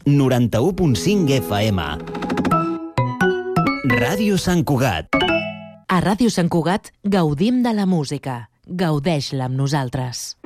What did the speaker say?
91.5 FM. Ràdio Sant Cugat. A Ràdio Sant Cugat gaudim de la música. Gaudeix-la amb nosaltres.